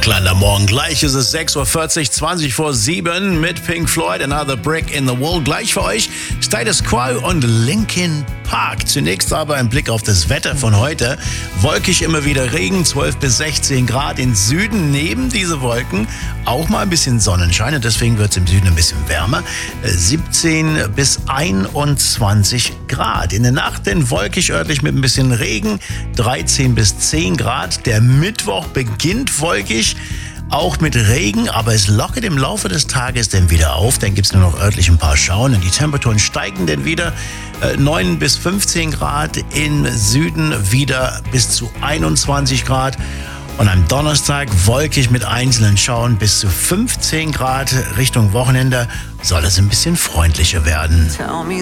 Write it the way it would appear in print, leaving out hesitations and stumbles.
Rockland am Morgen. Gleich ist es 6.40 Uhr, 20 vor 7 mit Pink Floyd, Another Brick in the Wall. Gleich für euch Status Quo und Linkin Park. Zunächst aber ein Blick auf das Wetter von heute. Wolkig, immer wieder Regen, 12 bis 16 Grad. Im Süden neben diese Wolken auch mal ein bisschen Sonnenschein. Und deswegen wird es im Süden ein bisschen wärmer. 17 bis 21 Grad. In der Nacht dann wolkig, örtlich mit ein bisschen Regen, 13 bis 10 Grad. Der Mittwoch beginnt wolkig, auch mit Regen, aber es lockert im Laufe des Tages dann wieder auf. Dann gibt es nur noch örtlich ein paar Schauern und die Temperaturen steigen dann wieder 9 bis 15 Grad, im Süden wieder bis zu 21 Grad. Und am Donnerstag wolkig mit einzelnen Schauern bis zu 15 Grad. Richtung Wochenende soll es ein bisschen freundlicher werden. Tell me